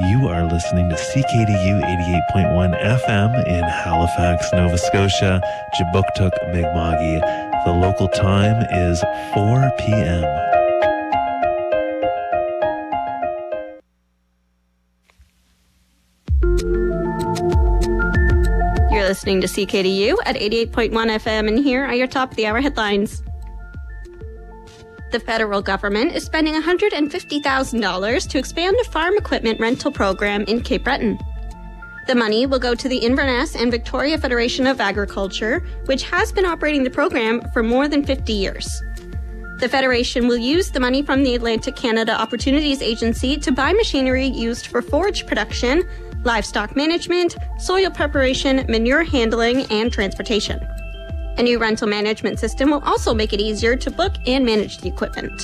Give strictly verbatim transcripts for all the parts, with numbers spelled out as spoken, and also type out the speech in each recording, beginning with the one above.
You are listening to C K D U eighty-eight point one F M in Halifax, Nova Scotia, Jibuktuk, Mi'kma'ki. The local time is four p.m. You're listening to C K D U at eighty-eight point one F M, and here are your top of the hour headlines. The federal government is spending one hundred fifty thousand dollars to expand a farm equipment rental program in Cape Breton. The money will go to the Inverness and Victoria Federation of Agriculture, which has been operating the program for more than fifty years. The Federation will use the money from the Atlantic Canada Opportunities Agency to buy machinery used for forage production, livestock management, soil preparation, manure handling, and transportation. A new rental management system will also make it easier to book and manage the equipment.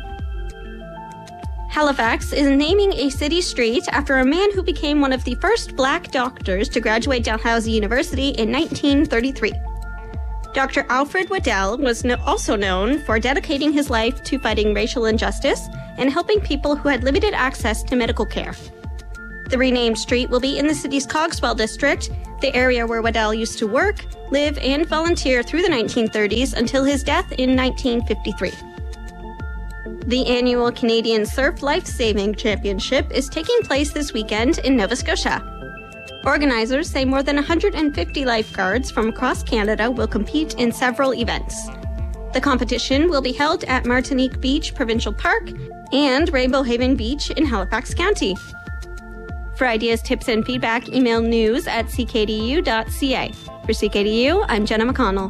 Halifax is naming a city street after a man who became one of the first black doctors to graduate Dalhousie University in nineteen thirty-three. Doctor Alfred Waddell was no- also known for dedicating his life to fighting racial injustice and helping people who had limited access to medical care. The renamed street will be in the city's Cogswell district, the area where Waddell used to work, live, and volunteer through the nineteen thirties until his death in nineteen fifty-three. The annual Canadian Surf Life Saving Championship is taking place this weekend in Nova Scotia. Organizers say more than one hundred fifty lifeguards from across Canada will compete in several events. The competition will be held at Martinique Beach Provincial Park and Rainbow Haven Beach in Halifax County. For ideas, tips, and feedback, email news at c k d u dot c a. For C K D U, I'm Jenna McConnell.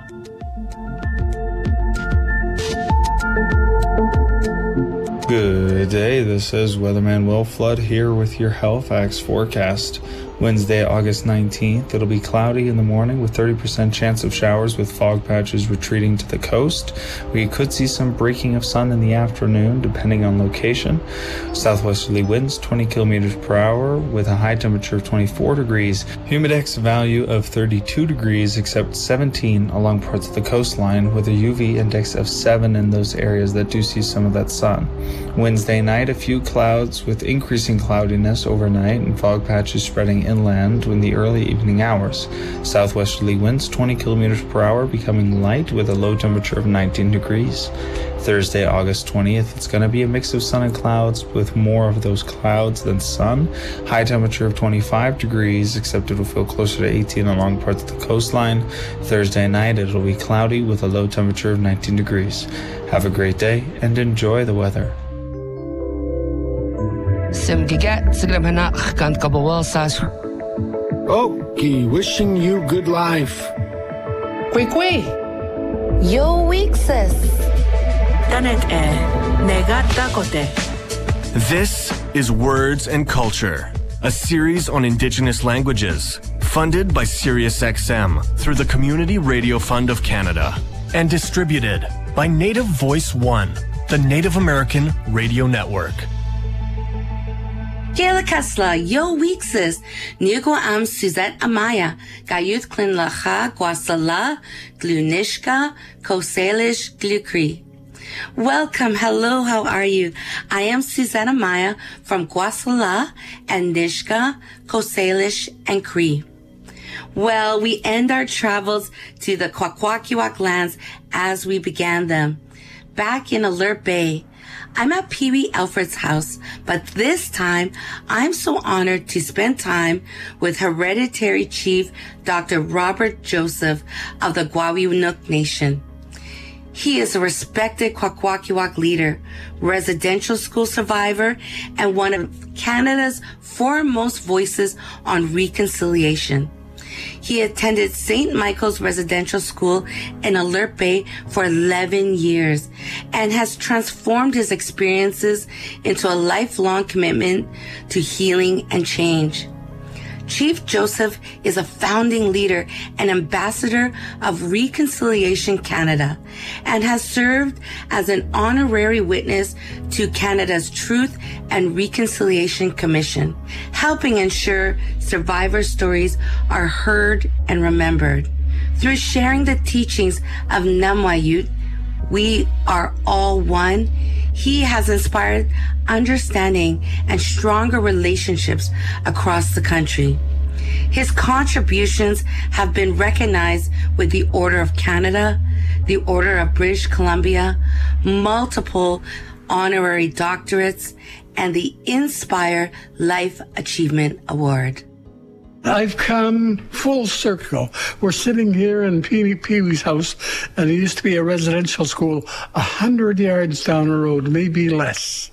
Good day, this is Weatherman Will Flood here with your Halifax forecast. Wednesday, August nineteenth, it'll be cloudy in the morning with thirty percent chance of showers with fog patches retreating to the coast. We could see some breaking of sun in the afternoon depending on location. Southwesterly winds twenty kilometers per hour with a high temperature of twenty-four degrees. Humidex value of thirty-two degrees except seventeen along parts of the coastline with a U V index of seven in those areas that do see some of that sun. Wednesday night, a few clouds with increasing cloudiness overnight and fog patches spreading inland in the early evening hours. Southwesterly winds twenty kilometers per hour becoming light with a low temperature of nineteen degrees. Thursday, August twentieth, it's going to be a mix of sun and clouds with more of those clouds than sun. High temperature of twenty-five degrees, except it'll feel closer to eighteen along parts of the coastline. Thursday night, it'll be cloudy with a low temperature of nineteen degrees. Have a great day and enjoy the weather. Okay, wishing you good life. Kwekwe. Yo Weeksis. Tanet e. Negata kote. This is Words and Culture, a series on Indigenous languages, funded by SiriusXM through the Community Radio Fund of Canada, and distributed by Native Voice One, the Native American Radio Network. Kayla Kasla, Yo Weeksis. Nugo am Suzette Amaya. Gayut Klin Lacha, Guasala, Glunishka, Koselish, Glukri. Welcome. Hello. How are you? I am Suzette Amaya from Guasala and Nishka, Koselish, and Cree. Well, we end our travels to the Kwakwaka'wakw lands as we began them. Back in Alert Bay, I'm at Pee Wee Alfred's house, but this time I'm so honored to spend time with Hereditary Chief Doctor Robert Joseph of the Gwawinook Nation. He is a respected Kwakwaka'wakw leader, residential school survivor, and one of Canada's foremost voices on reconciliation. He attended Saint Michael's Residential School in Alert Bay for eleven years and has transformed his experiences into a lifelong commitment to healing and change. Chief Joseph is a founding leader and ambassador of Reconciliation Canada and has served as an honorary witness to Canada's Truth and Reconciliation Commission, helping ensure survivor stories are heard and remembered. Through sharing the teachings of Namwayut, we are all one, he has inspired understanding and stronger relationships across the country. His contributions have been recognized with the Order of Canada, the Order of British Columbia, multiple honorary doctorates, and the Inspire Life Achievement Award. I've come full circle. We're sitting here in Pee Wee's house, and it used to be a residential school a hundred yards down the road, maybe less.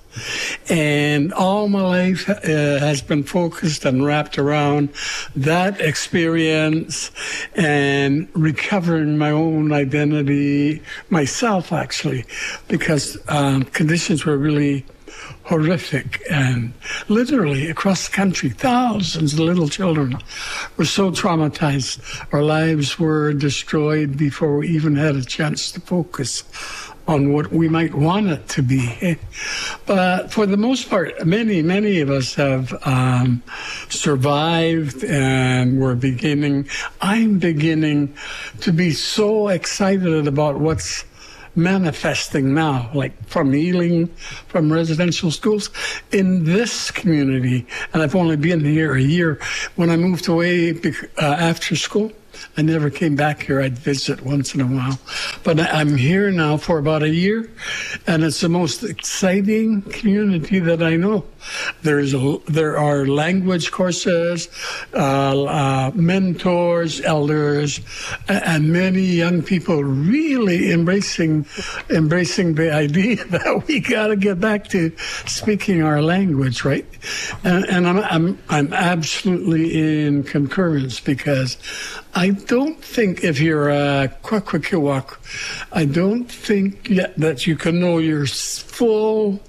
And all my life uh, has been focused and wrapped around that experience and recovering my own identity myself, actually, because um, conditions were really horrific, and literally across the country, thousands of little children were so traumatized. Our lives were destroyed before we even had a chance to focus on what we might want it to be. But for the most part, many, many of us have um, survived, and we're beginning, I'm beginning to be so excited about what's manifesting now, like from healing from residential schools in this community. And I've only been here a year. When I moved away uh, after school, I never came back here. I'd visit once in a while. But I'm here now for about a year, and it's the most exciting community that I know. There's a, there are language courses, uh, uh, mentors, elders, and many young people really embracing embracing the idea that we got to get back to speaking our language, right? And, and I'm, I'm I'm absolutely in concurrence, because I don't think if you're a Kwakwaka'wakw, I don't think yet that you can know your full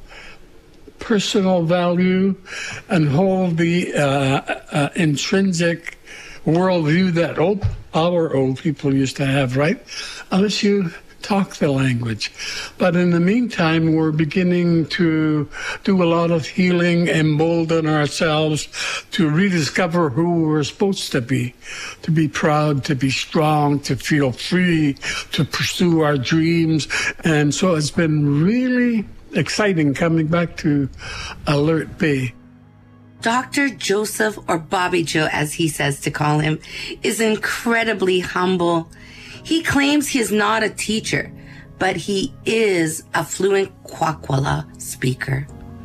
personal value and hold the uh, uh, intrinsic worldview that old, our old people used to have, right? Unless you talk the language. But in the meantime, we're beginning to do a lot of healing, embolden ourselves to rediscover who we're supposed to be, to be proud, to be strong, to feel free, to pursue our dreams. And so it's been really exciting coming back to Alert Bay. Doctor Joseph, or Bobby Joe as he says to call him, is incredibly humble. He claims he is not a teacher, but he is a fluent Kwakwala speaker.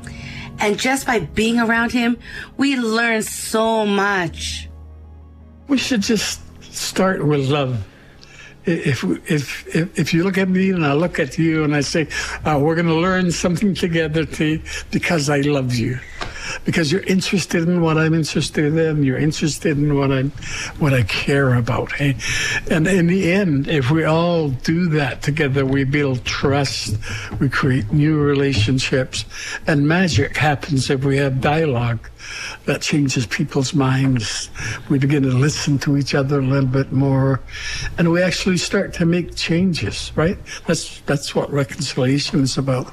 And just by being around him, we learn so much. We should just start with love. If, if if if you look at me and I look at you and I say, uh, we're going to learn something together to, because I love you, because you're interested in what I'm interested in, you're interested in what I what I care about. Hey? And in the end, if we all do that together, we build trust, we create new relationships, and magic happens if we have dialogue that changes people's minds. We begin to listen to each other a little bit more, and we actually start to make changes, right? That's that's what reconciliation is about.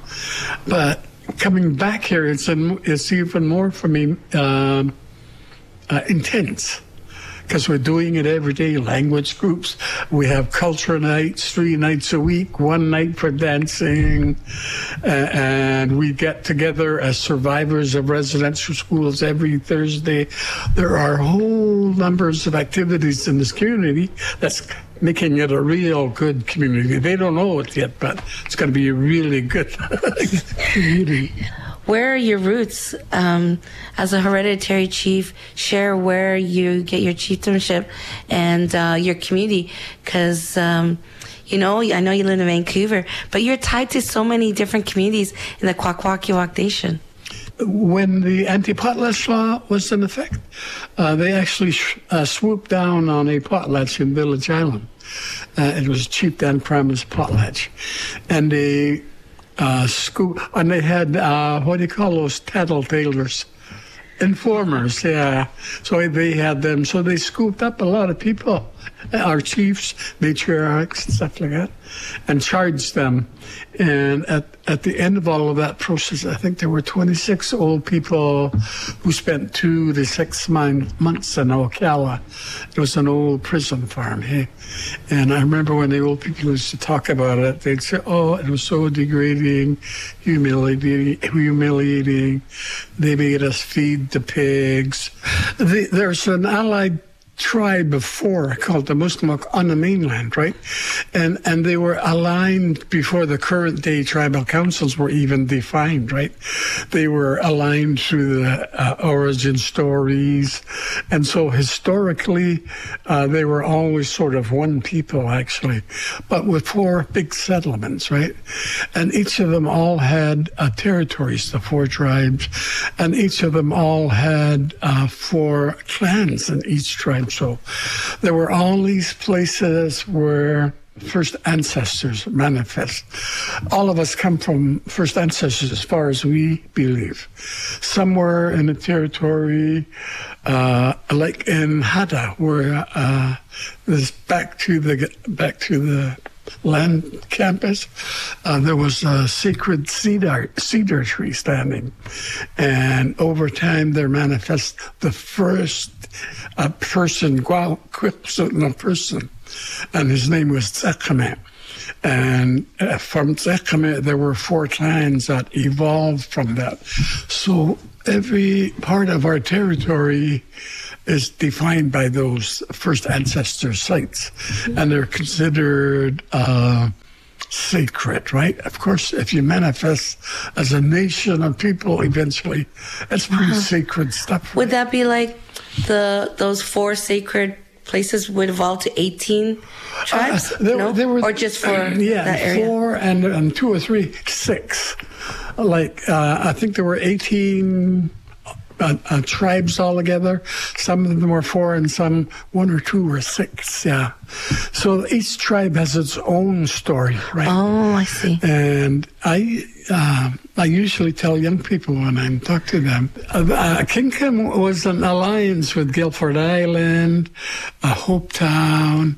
But coming back here, it's, an, it's even more for me um, uh, intense, because we're doing it every day. Language groups, we have culture nights, three nights a week, one night for dancing, uh, and we get together as survivors of residential schools every Thursday. There are whole numbers of activities in this community that's making it a real good community. They don't know it yet, but it's going to be a really good community. Where are your roots um, as a hereditary chief? Share where you get your chieftainship and uh, your community, because um, you know, I know you live in Vancouver, but you're tied to so many different communities in the Kwakwaka'wakw Nation. When the anti-potlatch law was in effect, uh, they actually sh- uh, swooped down on a potlatch in Village Island. Uh, it was Chieftain Primus potlatch, and they uh, scoop, and they had uh, what do you call those tattletalers, informers, yeah. So they had them. So they scooped up a lot of people our chiefs, matriarchs, and stuff like that, and charged them. And at, at the end of all of that process, I think there were twenty-six old people who spent two to six months in Ocala. It was an old prison farm, hey? And I remember when the old people used to talk about it, they'd say, oh, it was so degrading, humiliating, humiliating. They made us feed the pigs. The, there's an allied tribe before called the Musqueam on the mainland, right? And and they were aligned before the current day tribal councils were even defined, right? They were aligned through the uh, origin stories. And so historically, uh, they were always sort of one people, actually, but with four big settlements, right? And each of them all had uh, territories, the four tribes, and each of them all had uh, four clans in each tribe. So there were all these places where first ancestors manifest. All of us come from first ancestors as far as we believe. Somewhere in the territory, uh, like in Hattah, where uh, this back to the back to the land campus, uh, there was a sacred cedar cedar tree standing, and over time there manifests the first uh, person, a person, and his name was Tsekeme. And uh, from Tsekeme there were four clans that evolved from that. So every part of our territory is defined by those first ancestor sites, and they're considered uh, sacred, right? Of course, if you manifest as a nation of people eventually, it's pretty uh-huh. sacred stuff. Would that be like the those four sacred places would evolve to eighteen tribes? Uh, there, no? there was, or just for uh, yeah, that area? four and, and two or three, six. Like, uh, I think there were eighteen Uh, uh, tribes altogether. Some of them were four and some one or two or six, yeah. So each tribe has its own story, right? Oh, I see. And I uh, I usually tell young people when I talk to them, uh, uh, Kingcome was an alliance with Guilford Island, uh, Hopetown,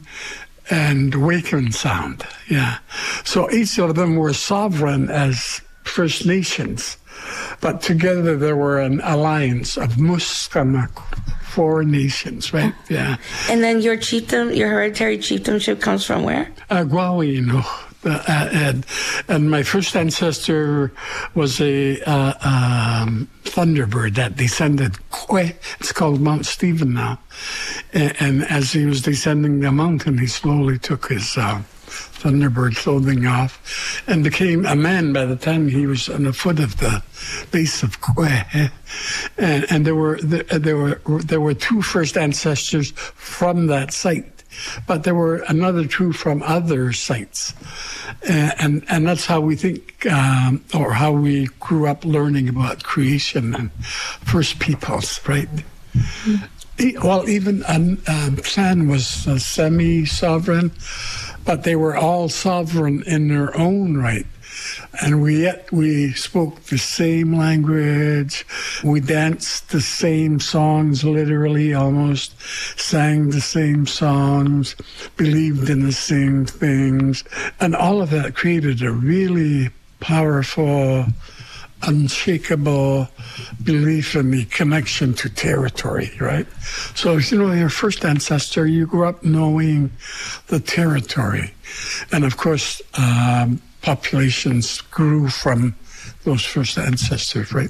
and Wakeman Sound, yeah. So each of them were sovereign as First Nations. But together there were an alliance of Musqueam, four nations, right? Yeah. And then your chiefdom, your hereditary chieftainship comes from where? Uh, Guawino. Uh, and, and my first ancestor was a uh, um, Thunderbird that descended. It's called Mount Stephen now. And, and as he was descending the mountain, he slowly took his Uh, Thunderbird clothing off and became a man by the time he was on the foot of the base of Kwe. And, and there were there were there were two first ancestors from that site, but there were another two from other sites, and and, and that's how we think, um, or how we grew up learning about creation and first peoples, right? Mm-hmm. Well, even a um, clan was uh, semi-sovereign, but they were all sovereign in their own right. And we yet we spoke the same language, we danced the same songs, literally almost, sang the same songs, believed in the same things, and all of that created a really powerful, unshakable belief in the connection to territory, right? So, you know, your first ancestor, you grew up knowing the territory. And of course, um, populations grew from those first ancestors, right?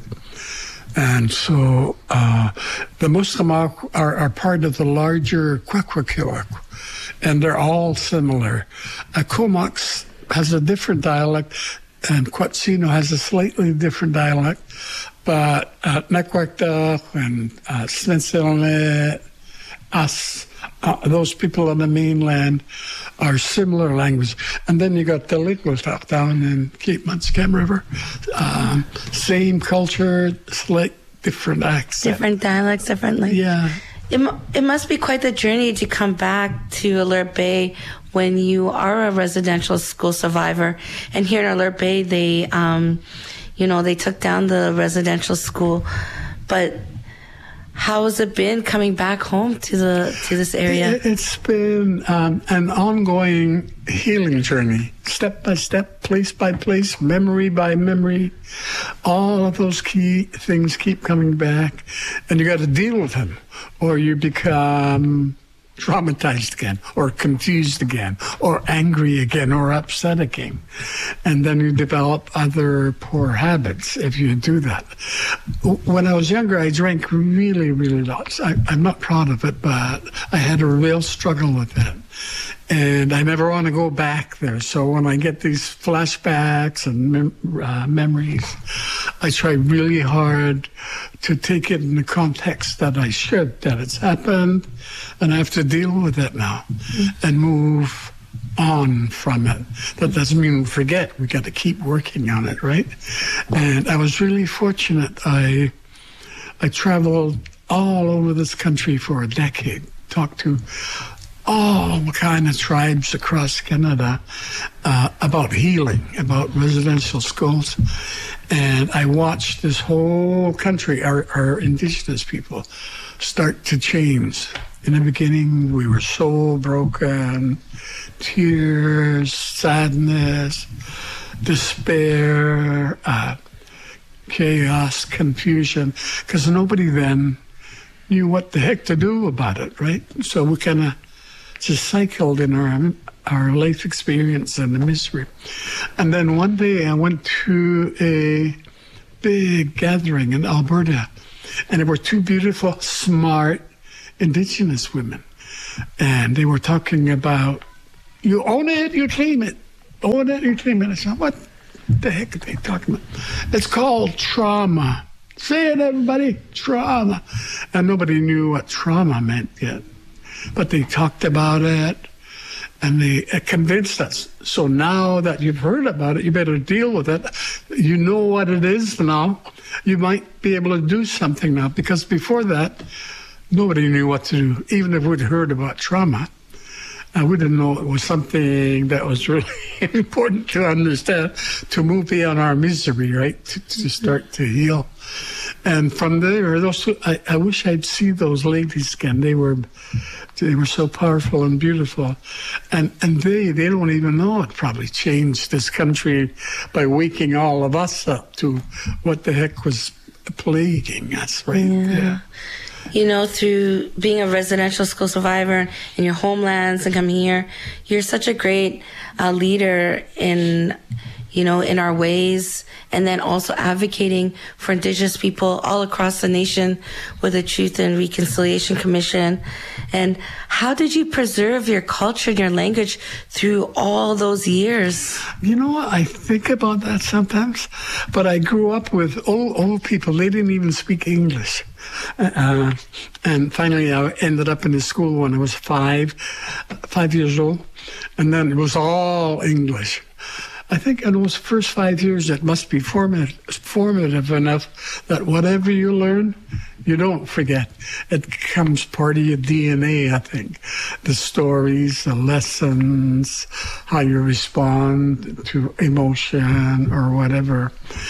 And so uh, the Musqueam are, are part of the larger Kwakwaka'wakw, and they're all similar. Uh, Comox has a different dialect, and Quatsino has a slightly different dialect, but uh, Nekwakta and uh, Snitzelnet, us, uh, those people on the mainland are similar language. And then you got the Ligwiltach down in Cape Musqueam River. Um, same culture, slight different accents. Different dialects, differently. Yeah. It, it must be quite the journey to come back to Alert Bay when you are a residential school survivor. And here in Alert Bay, they, um, you know, they took down the residential school. But how has it been coming back home to the to this area? It, it's been um, an ongoing healing journey, step by step, place by place, memory by memory. All of those key things keep coming back, and you got to deal with them, or you become traumatized again, or confused again, or angry again, or upset again. And then you develop other poor habits if you do that. When I was younger, I drank really, really lots. I, I'm not proud of it, but I had a real struggle with it. And I never want to go back there. So when I get these flashbacks and mem- uh, memories, I try really hard to take it in the context that I should, that it's happened, and I have to deal with it now mm-hmm. and move on from it. That doesn't mean we forget. We got to keep working on it, right? And I was really fortunate. I I traveled all over this country for a decade, talked to all kind of tribes across Canada uh, about healing, about residential schools. And I watched this whole country, our, our Indigenous people, start to change. In the beginning, we were so broken, tears, sadness, despair, uh, chaos, confusion, because nobody then knew what the heck to do about it, right? So we kind of just cycled in our our life experience and the misery. And then one day I went to a big gathering in Alberta, and there were two beautiful, smart Indigenous women. And they were talking about, you own it, you claim it. Own it, you claim it. I said, what the heck are they talking about? It's called trauma. Say it, everybody, trauma. And nobody knew what trauma meant yet. But they talked about it, and they convinced us. So now that you've heard about it, you better deal with it. You know what it is now. You might be able to do something now, because before that, nobody knew what to do. Even if we'd heard about trauma, uh, we didn't know it was something that was really important to understand, to move beyond our misery, right? To, to start to heal. And from there, those I, I wish I'd see those ladies again. They were, they were so powerful and beautiful, and and they they don't even know it probably changed this country by waking all of us up to what the heck was plaguing us, right? Yeah. Yeah. You know, through being a residential school survivor in your homelands and coming here, you're such a great uh, leader in, you know, in our ways, and then also advocating for Indigenous people all across the nation with the Truth and Reconciliation Commission. And how did you preserve your culture and your language through all those years? You know what? I think about that sometimes, but I grew up with old, old people. They didn't even speak English. Uh, and finally, I ended up in a school when I was five, five years old, and then it was all English. I think in those first five years, it must be formative, formative enough that whatever you learn, you don't forget. It becomes part of your D N A, I think. The stories, the lessons, how you respond to emotion or whatever.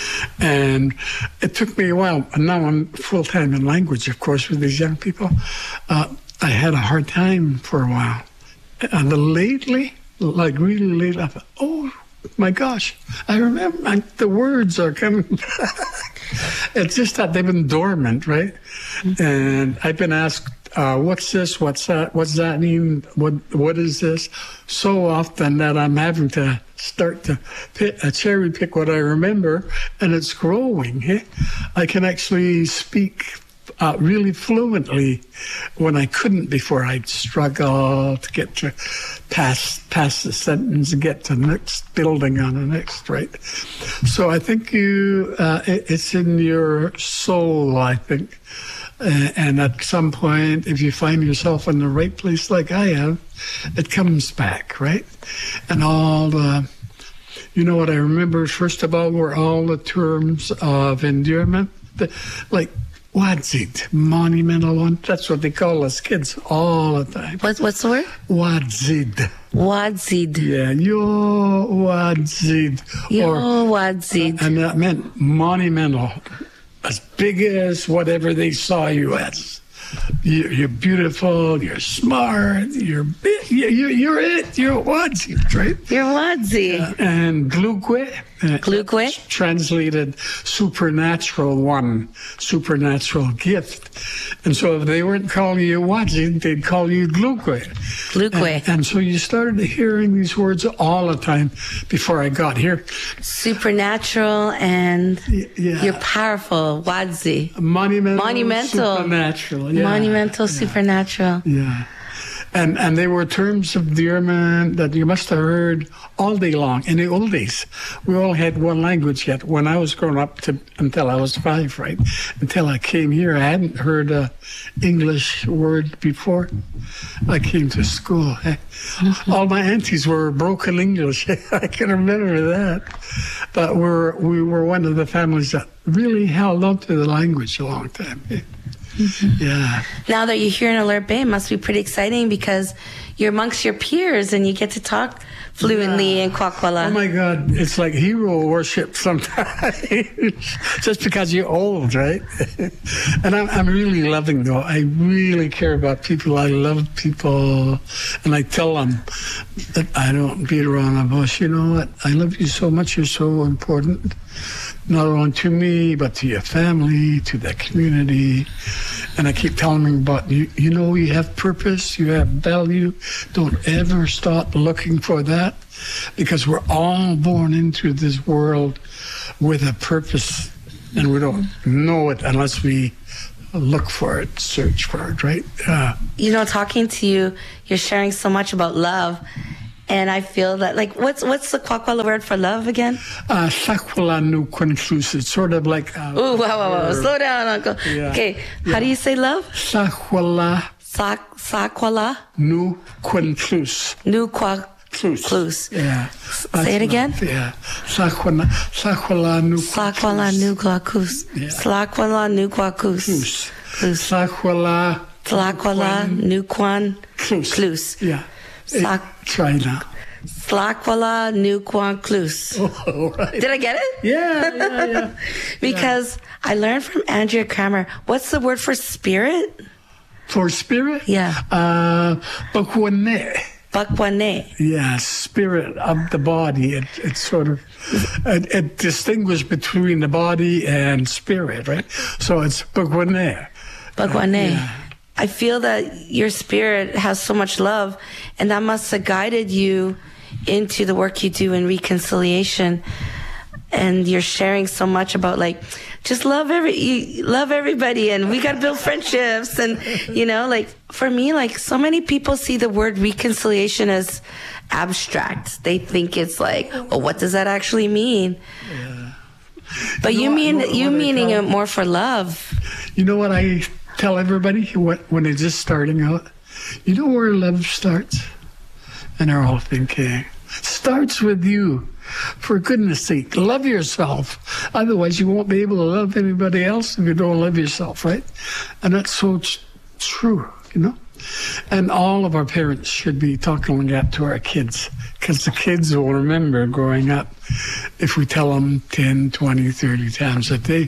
And it took me a while. And now I'm full-time in language, of course, with these young people. Uh, I had a hard time for a while. And lately, like really late, I thought, oh, my gosh, I remember I, the words are coming back. It's just that they've been dormant, right? Mm-hmm. And I've been asked, uh, what's this? What's that? What's that mean? What What is this? So often that I'm having to start to pick, uh, cherry pick what I remember, and it's growing. Eh? I can actually speak Uh, really fluently when I couldn't before. I'd struggle to get to pass pass the sentence and get to the next building on the next, right? So I think you uh, it, it's in your soul, I think. Uh, and at some point, if you find yourself in the right place like I have, it comes back, right? And all the, you know what I remember, first of all, were all the terms of endearment, the, like, Wadzid, monumental one. That's what they call us kids all the time. What, what's the word? Wadzid. Wadzid. Yeah, yo Wadzid. Yo or, Wadzid. And that meant monumental. as big as whatever they saw you as. You- You're beautiful, you're smart, you're big, you- you- you're it, you're what, right? You're Wadzi. And Glukwe, uh, Glukwe? translated supernatural one, supernatural gift. And so if they weren't calling you Wadzi, they'd call you Glukwe. Glukwe. And, and so you started hearing these words all the time before I got here. Supernatural and Y- yeah. you're powerful. Wadzi. Monumental, Monumental. supernatural. Yeah. Monumental, supernatural. Yeah. And and they were terms of endearment that you must have heard all day long. In the old days, we all had one language yet. When I was growing up to until I was five, right? Until I came here, I hadn't heard a English word before. I came to school. eh. All my aunties were broken English. I can remember that. But we're, we were one of the families that really held on to the language a long time. eh. Yeah. Now that you're here in Alert Bay, it must be pretty exciting because you're amongst your peers and you get to talk fluently in Kwakwala. Oh my God, it's like hero worship sometimes, just because you're old, right? And I'm, I'm really loving though. I really care about people. I love people, and I tell them that I don't beat around the bush. You know what? I love you so much. You're so important, not only to me but to your family, to the community. And I keep telling them about you. You know, you have purpose. You have value. Don't ever stop looking for that, because we're all born into this world with a purpose, and we don't know it unless we look for it, search for it, right? Uh, You know, talking to you, you're sharing so much about love. And I feel that, like, what's what's the Kwakwala word for love again? uh, Sakwala nu Kwanflus, it's sort of like... Uh, Ooh, wow, wow, wow. or- Slow down, Uncle. Yeah. Okay, how do you say love? Sakwala Sak, sakwala, nu Kwanflus. nu kwa, Klus. klus. Yeah. Say it again? Yeah. Sakwala, Sakwala nu Sakwala Kwanflus. nu kwakus. Yeah. Slakwala nu kwakus. Klus. Klus. Sakwala Slakwala nu kwan Klus. klus. Yeah. Sak- Eh, Try now. Slakwala nu kwan klus. All right. Did I get it? Yeah, yeah, yeah. Because I learned from Andrea Kramer, what's the word for spirit? For spirit? Yeah. Uh, Bakwane. Bakwane. Yeah, spirit of the body. It, it's sort of, it, it distinguishes between the body and spirit, right? So it's Bakwane. Bakwane. Yeah. I feel that your spirit has so much love, and that must have guided you into the work you do in reconciliation. And you're sharing so much about, like, just love every, you love everybody, and we got to build friendships. And, you know, like, for me, like, so many people see the word reconciliation as abstract. They think it's like, oh, what does that actually mean? Yeah. But You you know what- mean, you know you what I meaning tell- it more for love. You know what I tell everybody when, when they're just starting out? You know where love starts? And they're all thinking, starts with you. For goodness sake, love yourself. Otherwise, you won't be able to love anybody else if you don't love yourself, right? And that's so t- true, you know? And all of our parents should be talking that to our kids, because the kids will remember growing up if we tell them ten, twenty, thirty times a day.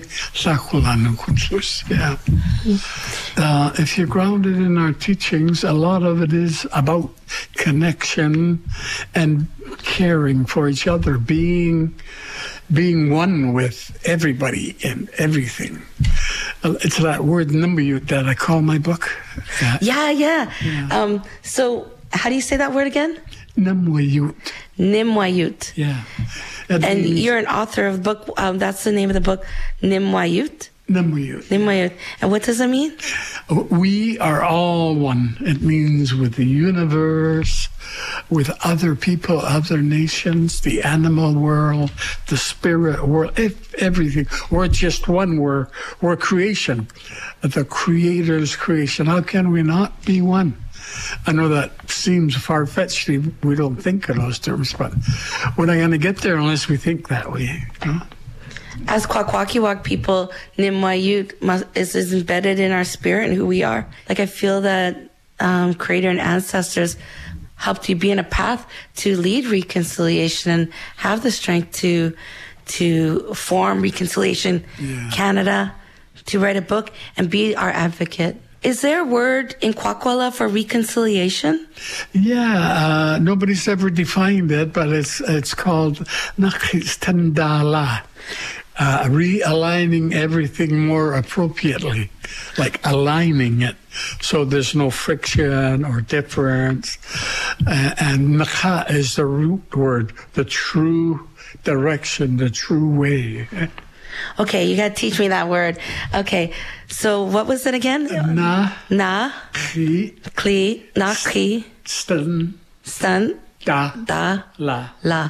Yeah. Uh, if you're grounded in our teachings, a lot of it is about connection and caring for each other, being being one with everybody and everything. Uh, It's that word Nimbayut that I call my book. Uh, Yeah, yeah. Um, so how do you say that word again? Nimbayut. Nimwayut. Yeah. That And means you're an author of the book. Um, that's the name of the book, Nimwayut. Nimbayut. Nimwayut. And what does it mean? We are all one. It means with the universe, with other people, other nations, the animal world, the spirit world, if everything. We're just one. We're, we're creation, the Creator's creation. How can we not be one? I know that seems far-fetched. We don't think in those terms, but we're not going to get there unless we think that way. You know? As Kwakwakiwak people, Nimwayut must, is, is embedded in our spirit and who we are. Like, I feel that um, Creator and ancestors helped you be in a path to lead reconciliation and have the strength to to form Reconciliation Yeah. Canada, to write a book and be our advocate. Is there a word in Kwakwala for reconciliation? Yeah, uh, nobody's ever defined it, but it's it's called Nakistandala, uh, realigning everything more appropriately, like aligning it so there's no friction or difference. Uh, and Nakha is the root word, the true direction, the true way. Okay, you got to teach me that word. Okay, so what was it again? Na, Na, Chi, Kli, Na, Kli, Stan, Stan, Da, Da, La, La,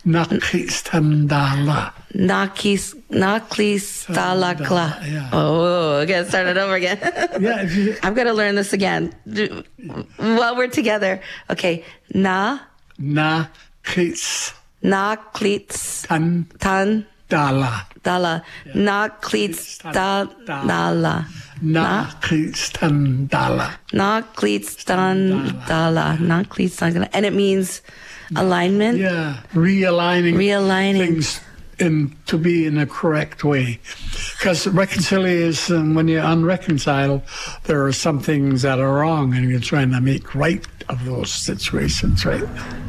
Nakistandala. Nakis, Naklis, Dalakla. Yeah. Oh, okay, start it over again. Yeah, if you, I'm going to learn this again Do- while we're together. Okay, Na, Na, Kis, Naklits, Tan, Tan, Dala. Dala, Naklits, Da, Dala. Na, Kistandala. Naklits, Dan, Dala. Naklits, Dan, and it means alignment. Yeah, realigning, Realigning. things in to be in a correct way. Because reconciliation, when you unreconcile, there are some things that are wrong, and you're trying to make right of those situations, right?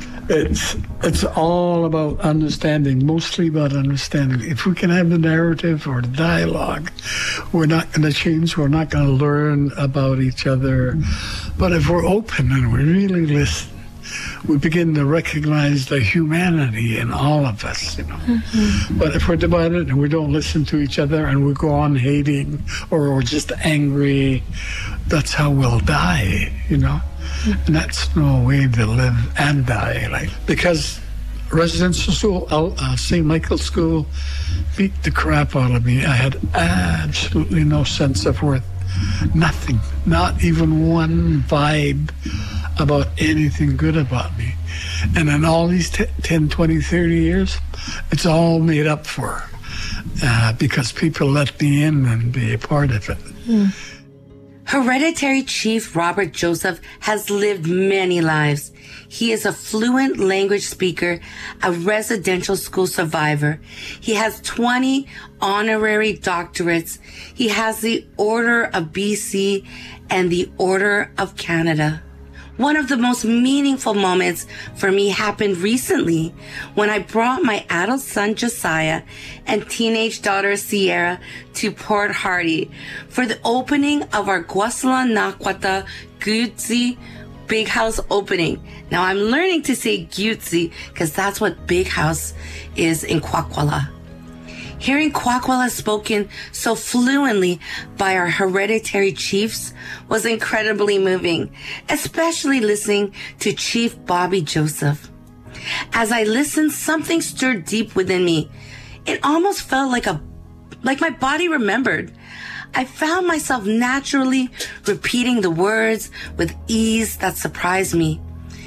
It's it's all about understanding, mostly about understanding. If we can have the narrative or the dialogue, we're not going to change. We're not going to learn about each other. But if we're open and we really listen, we begin to recognize the humanity in all of us, you know. Mm-hmm. But if we're divided and we don't listen to each other and we go on hating or we're just angry, that's how we'll die, you know. Mm-hmm. And that's no way to live and die, like, because residential school, uh, Saint Michael's School, beat the crap out of me. I had absolutely no sense of worth. Nothing, not even one vibe about anything good about me. And in all these t- ten, twenty, thirty years, it's all made up for uh, because people let me in and be a part of it. Mm. Hereditary Chief Robert Joseph has lived many lives. He is a fluent language speaker, a residential school survivor. He has twenty honorary doctorates. He has the Order of B C and the Order of Canada. One of the most meaningful moments for me happened recently when I brought my adult son Josiah and teenage daughter Sierra to Port Hardy for the opening of our Guasala Nakwata Gutsi Big House opening. Now I'm learning to say Gutsi because that's what Big House is in Kwakwala. Hearing Kwakwala spoken so fluently by our hereditary chiefs was incredibly moving, especially listening to Chief Bobby Joseph. As I listened, something stirred deep within me. It almost felt like a, like my body remembered. I found myself naturally repeating the words with ease that surprised me.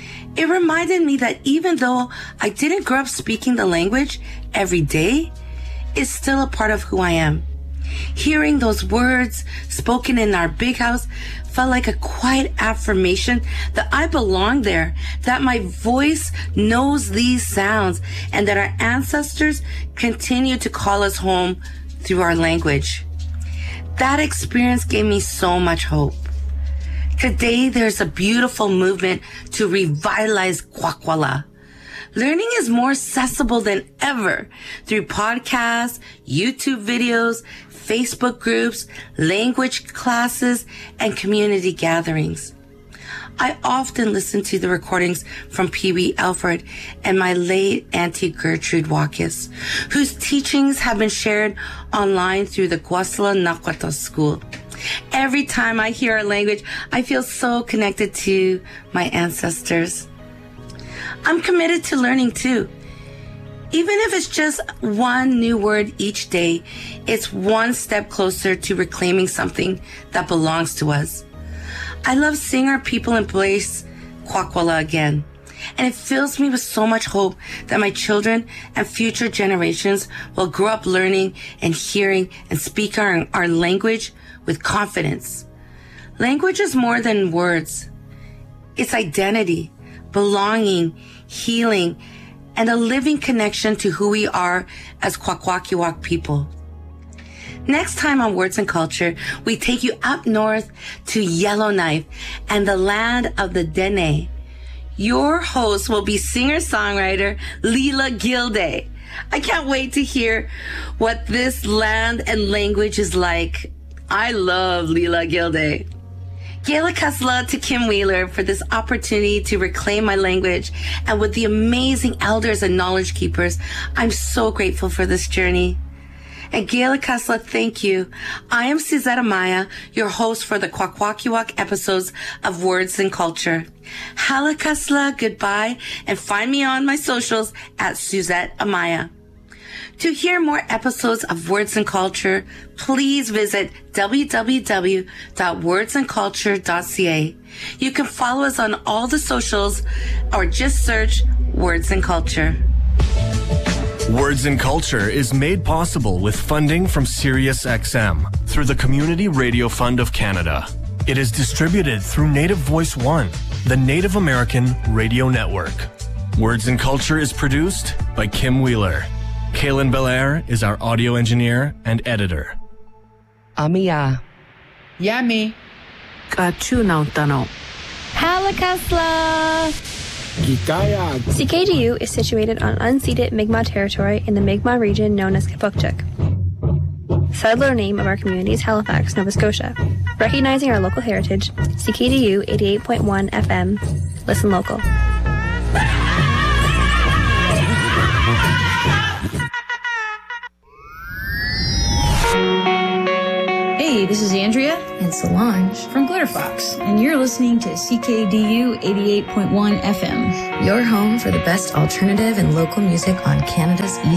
It reminded me that even though I didn't grow up speaking the language every day, is still a part of who I am. Hearing those words spoken in our big house felt like a quiet affirmation that I belong there, that my voice knows these sounds, and that our ancestors continue to call us home through our language. That experience gave me so much hope. Today, there's a beautiful movement to revitalize Kwakwala. Learning is more accessible than ever through podcasts, YouTube videos, Facebook groups, language classes, and community gatherings. I often listen to the recordings from Pee Wee Alfred and my late Auntie Gertrude Walkis, whose teachings have been shared online through the Guasala Nakwata School. Every time I hear our language, I feel so connected to my ancestors. I'm committed to learning too. Even if it's just one new word each day, it's one step closer to reclaiming something that belongs to us. I love seeing our people embrace Kwakwala again, and it fills me with so much hope that my children and future generations will grow up learning and hearing and speak our, our language with confidence. Language is more than words. It's identity, belonging, healing, and a living connection to who we are as Kwakwakiwak people. Next time on Words and Culture, we take you up north to Yellowknife and the land of the Dene. Your host will be singer-songwriter Leela Gilday. I can't wait to hear what this land and language is like. I love Leela Gilday. Gaila Kasla to Kim Wheeler for this opportunity to reclaim my language, and with the amazing elders and knowledge keepers, I'm so grateful for this journey. And Gaila Kasla, thank you. I am Suzette Amaya, your host for the Kwakwakiwak episodes of Words and Culture. Hala Kasla, goodbye, and find me on my socials at Suzette Amaya. To hear more episodes of Words and Culture, please visit w w w dot words and culture dot c a. You can follow us on all the socials or just search Words and Culture. Words and Culture is made possible with funding from SiriusXM through the Community Radio Fund of Canada. It is distributed through Native Voice One, the Native American Radio Network. Words and Culture is produced by Kim Wheeler. Kaylin Belair is our audio engineer and editor. Amiya. Yummy. Kachunautano. Halakasla! Gitaya. C K D U is situated on unceded Mi'kmaq territory in the Mi'kmaq region known as Kipuktuk. Settler name of our community is Halifax, Nova Scotia. Recognizing our local heritage, C K D U eighty-eight point one F M. Listen local. Hey, this is Andrea and Solange from Glitterfox, and you're listening to C K D U eighty-eight point one F M. Your home for the best alternative and local music on Canada's East